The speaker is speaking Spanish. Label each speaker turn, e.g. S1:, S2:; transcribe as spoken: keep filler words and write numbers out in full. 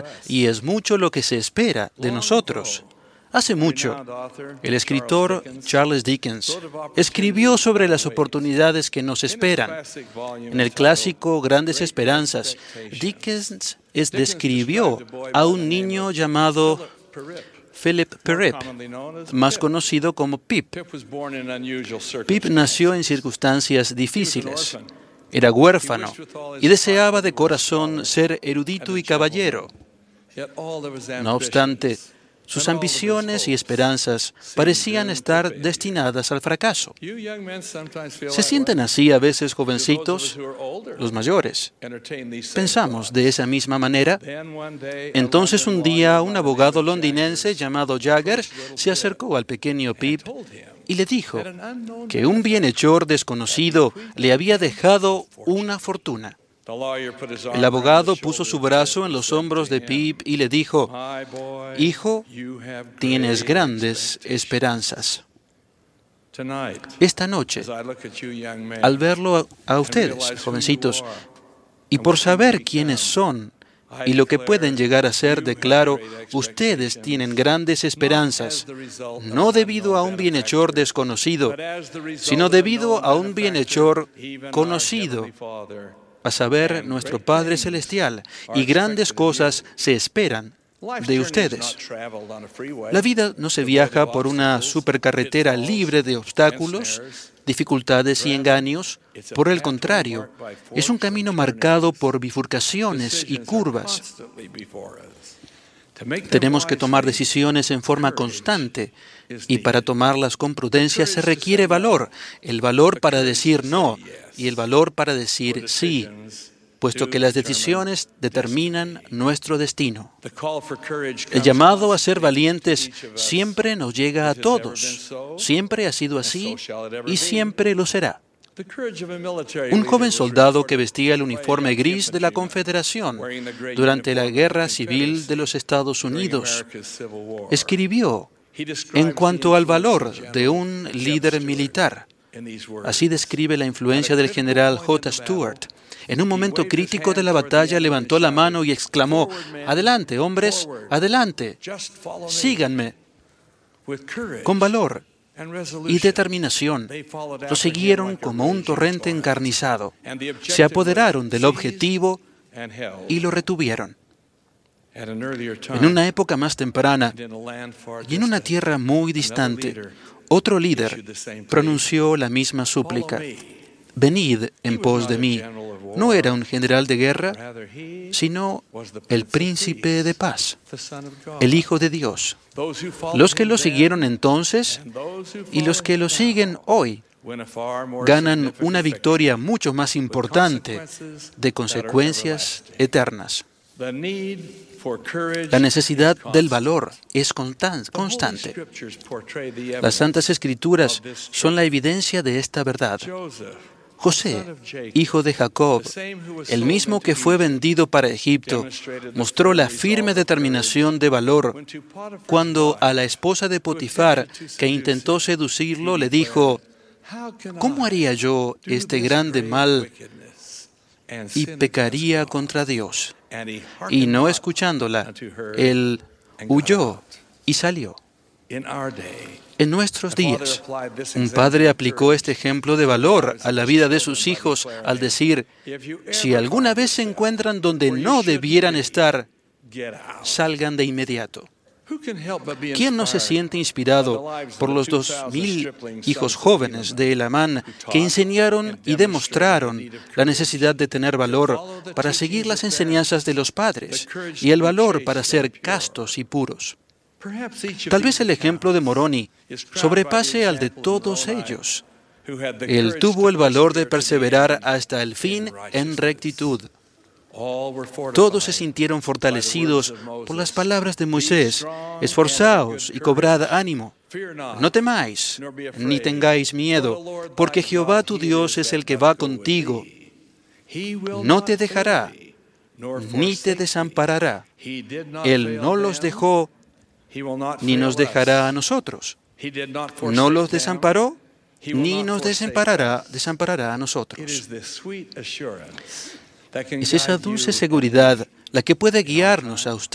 S1: y es mucho lo que se espera de nosotros. Hace mucho, el escritor Charles Dickens escribió sobre las oportunidades que nos esperan. En el clásico Grandes Esperanzas, Dickens es- describió a un niño llamado Philip Perrip, más conocido como Pip. Pip nació en circunstancias difíciles. Era huérfano y deseaba de corazón ser erudito y caballero. No obstante, sus ambiciones y esperanzas parecían estar destinadas al fracaso. ¿Se sienten así a veces, jovencitos, los mayores? ¿Pensamos de esa misma manera? Entonces un día un abogado londinense llamado Jagger se acercó al pequeño Pip y le dijo que un bienhechor desconocido le había dejado una fortuna. El abogado puso su brazo en los hombros de Pip y le dijo: «Hijo, tienes grandes esperanzas». Esta noche, al verlo a, a ustedes, jovencitos, y por saber quiénes son y lo que pueden llegar a ser, declaro, ustedes tienen grandes esperanzas, no debido a un bienhechor desconocido, sino debido a un bienhechor conocido, a saber, nuestro Padre Celestial, y grandes cosas se esperan de ustedes. La vida no se viaja por una supercarretera libre de obstáculos, dificultades y engaños. Por el contrario, es un camino marcado por bifurcaciones y curvas. Tenemos que tomar decisiones en forma constante, y para tomarlas con prudencia se requiere valor, el valor para decir no y el valor para decir sí, puesto que las decisiones determinan nuestro destino. El llamado a ser valientes siempre nos llega a todos, siempre ha sido así y siempre lo será. Un joven soldado que vestía el uniforme gris de la Confederación durante la Guerra Civil de los Estados Unidos escribió en cuanto al valor de un líder militar. Así describe la influencia del general J. Stuart. En un momento crítico de la batalla levantó la mano y exclamó: «Adelante, hombres, adelante, síganme». Con valor y determinación, lo siguieron como un torrente encarnizado. Se apoderaron del objetivo y lo retuvieron. En una época más temprana y en una tierra muy distante, otro líder pronunció la misma súplica: «Venid en pos de mí». No era un general de guerra, sino el príncipe de paz, el Hijo de Dios. Los que lo siguieron entonces y los que lo siguen hoy ganan una victoria mucho más importante, de consecuencias eternas. La necesidad del valor es constan- constante. Las Santas Escrituras son la evidencia de esta verdad. José, hijo de Jacob, el mismo que fue vendido para Egipto, mostró la firme determinación de valor cuando a la esposa de Potifar, que intentó seducirlo, le dijo: «¿Cómo haría yo este grande mal y pecaría contra Dios?» Y no escuchándola, él huyó y salió. En nuestros días, un padre aplicó este ejemplo de valor a la vida de sus hijos al decir: «Si alguna vez se encuentran donde no debieran estar, salgan de inmediato». ¿Quién no se siente inspirado por los dos mil hijos jóvenes de Elamán que enseñaron y demostraron la necesidad de tener valor para seguir las enseñanzas de los padres y el valor para ser castos y puros? Tal vez el ejemplo de Moroni sobrepase al de todos ellos. Él tuvo el valor de perseverar hasta el fin en rectitud. Todos se sintieron fortalecidos por las palabras de Moisés: «Esforzaos y cobrad ánimo. No temáis, ni tengáis miedo, porque Jehová tu Dios es el que va contigo. No te dejará, ni te desamparará. Él no los dejó, ni nos dejará a nosotros. No los desamparó, ni nos desamparará, desamparará a nosotros». Es esa dulce seguridad la que puede guiarnos a usted